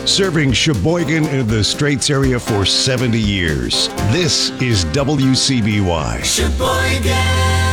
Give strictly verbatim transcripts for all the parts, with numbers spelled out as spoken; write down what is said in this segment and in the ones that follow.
Serving Sheboygan and the Straits area for seventy years. This is W C B Y. Sheboygan.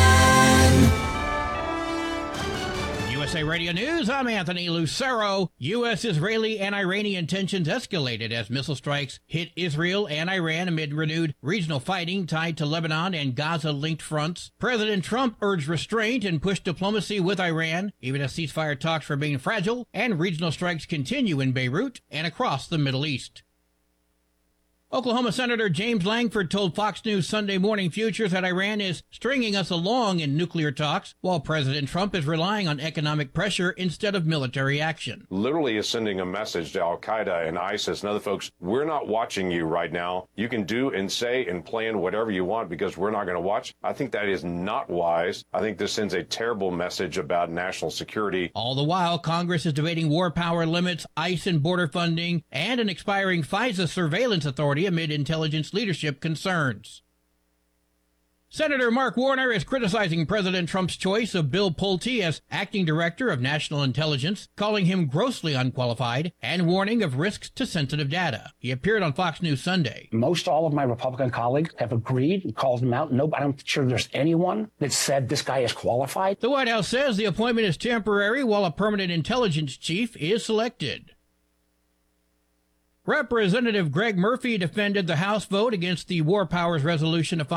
U S A Radio News, I'm Anthony Lucero. U S, Israeli, and Iranian tensions escalated as missile strikes hit Israel and Iran amid renewed regional fighting tied to Lebanon and Gaza-linked fronts. President Trump urged restraint and pushed diplomacy with Iran, even as ceasefire talks remain fragile and regional strikes continue in Beirut and across the Middle East. Oklahoma Senator James Langford told Fox News Sunday Morning Futures that Iran is stringing us along in nuclear talks, while President Trump is relying on economic pressure instead of military action. Literally is sending a message to Al-Qaeda and ISIS and other folks, we're not watching you right now. You can do and say and plan whatever you want because we're not going to watch. I think that is not wise. I think this sends a terrible message about national security. All the while, Congress is debating war power limits, ICE and border funding, and an expiring FISA surveillance authority amid intelligence leadership concerns. Senator Mark Warner is criticizing President Trump's choice of Bill Pulte as acting director of national intelligence, calling him grossly unqualified and warning of risks to sensitive data. He appeared on Fox News Sunday. Most all of my Republican colleagues have agreed and called him out. No, I'm not sure there's anyone that said this guy is qualified. The White House says the appointment is temporary while a permanent intelligence chief is selected. Representative Greg Murphy defended the House vote against the War Powers Resolution to